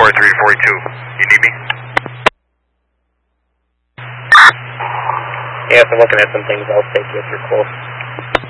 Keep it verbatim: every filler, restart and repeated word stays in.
three forty-two. You need me? Yes, I'm looking at some things. I'll take you if you're close.